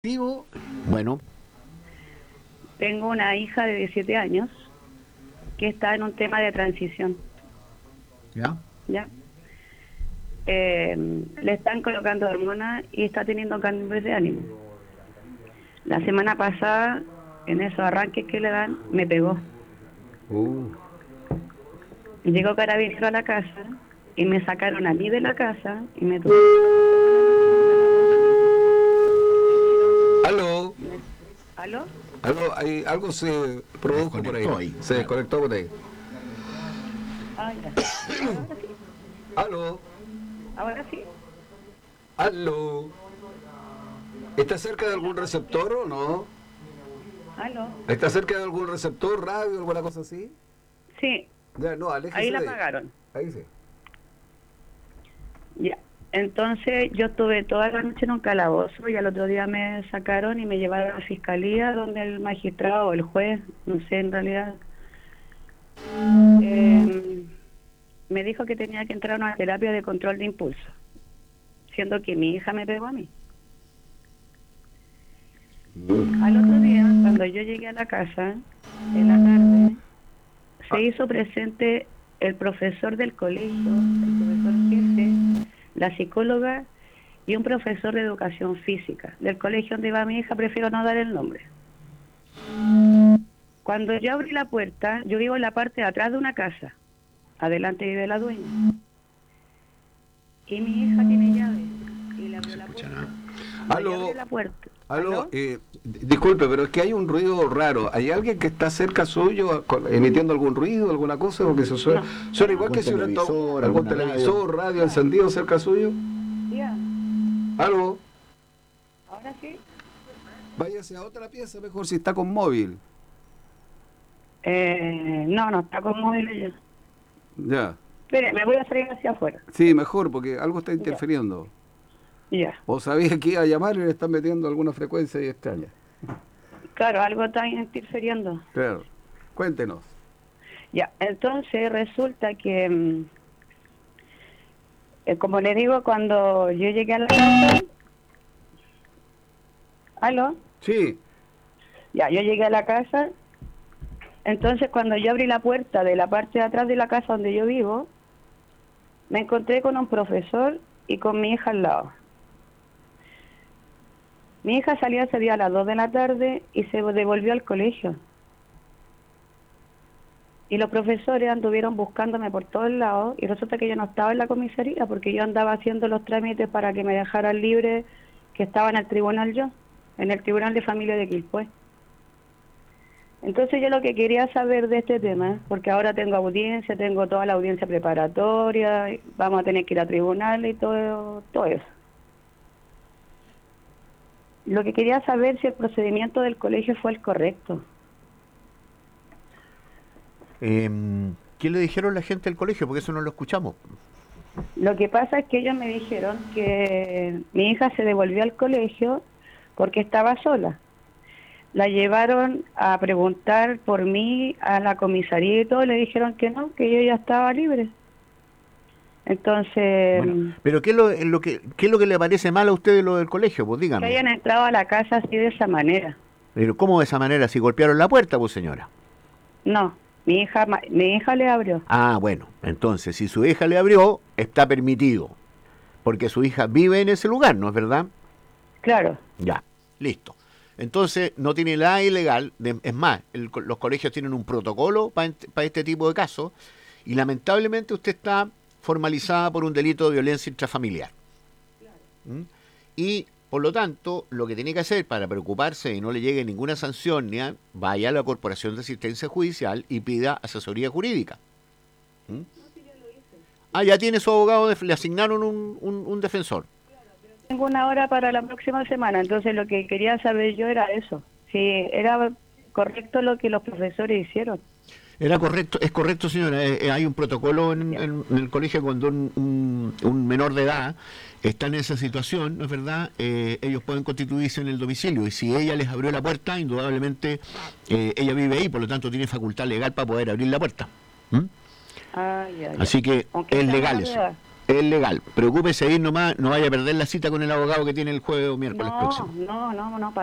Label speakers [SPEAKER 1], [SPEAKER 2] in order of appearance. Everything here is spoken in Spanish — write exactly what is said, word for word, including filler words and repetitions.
[SPEAKER 1] Digo, bueno,
[SPEAKER 2] Tengo una hija de diecisiete años que está en un tema de transición,
[SPEAKER 1] ¿ya?
[SPEAKER 2] ¿ya? Eh, le están colocando hormonas y está teniendo cambios de ánimo. La semana pasada, en esos arranques que le dan, me pegó.
[SPEAKER 1] Uh,
[SPEAKER 2] Llegó carabinero a la casa y me sacaron a mí de la casa y me tuvieron...
[SPEAKER 1] aló,
[SPEAKER 2] ¿Aló?
[SPEAKER 1] aló, hay, algo se produjo por ahí.
[SPEAKER 3] Desconectó ahí,
[SPEAKER 1] Se
[SPEAKER 3] claro.
[SPEAKER 1] desconectó por ahí.
[SPEAKER 2] Ah, ya. Ahora sí,
[SPEAKER 1] Aló,
[SPEAKER 2] ahora sí.
[SPEAKER 1] aló. ¿Está cerca de algún receptor o no?
[SPEAKER 2] ¿Aló?
[SPEAKER 1] ¿Está cerca de algún receptor, radio, alguna cosa así?
[SPEAKER 2] Sí,
[SPEAKER 1] Ya, no, aléjese
[SPEAKER 2] ahí la
[SPEAKER 1] de ahí.
[SPEAKER 2] apagaron.
[SPEAKER 1] Ahí sí.
[SPEAKER 2] Ya. Entonces yo estuve toda la noche en un calabozo y al otro día me sacaron y me llevaron a la fiscalía donde el magistrado o el juez, no sé en realidad, eh, me dijo que tenía que entrar a una terapia de control de impulso, siendo que mi hija me pegó a mí. Al otro día, cuando yo llegué a la casa, en la tarde, se hizo presente el profesor del colegio, el profesor jefe, la psicóloga y un profesor de educación física. Del colegio donde iba mi hija, prefiero no dar el nombre. Cuando yo abrí la puerta, yo vivo en la parte de atrás de una casa. Adelante vive la dueña. Y mi hija tiene llave. Y le abrió la puerta. Cuando
[SPEAKER 1] Aló.
[SPEAKER 2] yo abrí la puerta.
[SPEAKER 1] Aló, eh, disculpe, pero es que hay un ruido raro. ¿Hay alguien que está cerca suyo con- emitiendo algún ruido, alguna cosa? Porque se suena,
[SPEAKER 2] No.
[SPEAKER 1] suena igual que
[SPEAKER 3] ¿Algún
[SPEAKER 1] si hubiera estado-
[SPEAKER 3] televisor,
[SPEAKER 1] algún
[SPEAKER 3] alguna
[SPEAKER 1] televisor, radio encendido cerca suyo.
[SPEAKER 2] Ya,
[SPEAKER 1] Aló,
[SPEAKER 2] ahora sí.
[SPEAKER 1] váyase a otra pieza mejor si está con móvil.
[SPEAKER 2] Eh, no, no está con móvil ella.
[SPEAKER 1] Ya,
[SPEAKER 2] Espere, me voy a salir hacia afuera.
[SPEAKER 1] sí, mejor, porque algo está interfiriendo.
[SPEAKER 2] Ya.
[SPEAKER 1] O sabía que iba a llamar y le están metiendo alguna frecuencia y extraña.
[SPEAKER 2] Claro, algo está interfiriendo.
[SPEAKER 1] Claro, cuéntenos.
[SPEAKER 2] Ya, entonces resulta que, mm, eh, como le digo, cuando yo llegué a la casa... ¿Aló?
[SPEAKER 1] Sí,
[SPEAKER 2] Ya, yo llegué a la casa, entonces cuando yo abrí la puerta de la parte de atrás de la casa donde yo vivo, me encontré con un profesor y con mi hija al lado. Mi hija salió ese día a las dos de la tarde y se devolvió al colegio. Y los profesores anduvieron buscándome por todos lados y resulta que yo no estaba en la comisaría porque yo andaba haciendo los trámites para que me dejaran libre, que estaba en el tribunal yo, en el Tribunal de Familia de Quilpué. Entonces yo lo que quería saber de este tema, porque ahora tengo audiencia, tengo toda la audiencia preparatoria, vamos a tener que ir a tribunal y todo, todo eso. Lo que quería saber si el procedimiento del colegio fue el correcto.
[SPEAKER 3] Eh, ¿Qué le dijeron la gente del colegio? Porque eso no lo escuchamos.
[SPEAKER 2] Lo que pasa es que ellos me dijeron que mi hija se devolvió al colegio porque estaba sola. La llevaron a preguntar por mí a la comisaría y todo, le dijeron que no, que yo ya estaba libre. Entonces,
[SPEAKER 3] Bueno, pero ¿qué es lo, es lo que, qué es lo que le parece mal a usted de lo del colegio? Pues
[SPEAKER 2] que
[SPEAKER 3] dígame.
[SPEAKER 2] hayan entrado a la casa así de esa manera.
[SPEAKER 3] Pero ¿cómo de esa manera? Si golpearon la puerta, pues señora.
[SPEAKER 2] No, mi hija, ma- mi hija le abrió.
[SPEAKER 3] Ah, bueno, entonces si su hija le abrió, está permitido. Porque su hija vive en ese lugar, ¿no es verdad?
[SPEAKER 2] Claro,
[SPEAKER 3] Ya, listo. Entonces no tiene nada ilegal, de- es más, el co- los colegios tienen un protocolo para este tipo de casos y lamentablemente usted está formalizada por un delito de violencia intrafamiliar. ¿Mm? Y por lo tanto, lo que tiene que hacer para preocuparse y no le llegue ninguna sanción, ni a- vaya a la Corporación de Asistencia Judicial y pida asesoría jurídica. ¿Mm? Ah, ya tiene su abogado, de- le asignaron un, un- un defensor.
[SPEAKER 2] tengo una hora para la próxima semana, entonces lo que quería saber yo era eso, si era correcto lo que los profesores hicieron.
[SPEAKER 3] Era correcto, es correcto, señora. Eh, eh, hay un protocolo en, en- en el colegio cuando un, un- un menor de edad está en esa situación, ¿no es verdad? Eh, ellos pueden constituirse en el domicilio y si ella les abrió la puerta, indudablemente eh, ella vive ahí, por lo tanto tiene facultad legal para poder abrir la puerta. ¿Mm?
[SPEAKER 2] Ah, ya, ya.
[SPEAKER 3] Así que
[SPEAKER 2] Aunque
[SPEAKER 3] es
[SPEAKER 2] sea
[SPEAKER 3] legal
[SPEAKER 2] menor de
[SPEAKER 3] eso.
[SPEAKER 2] edad.
[SPEAKER 3] es legal. Preocúpese de ir nomás, no vaya a perder la cita con el abogado que tiene el jueves o miércoles
[SPEAKER 2] No,
[SPEAKER 3] próximo.
[SPEAKER 2] no, no, no,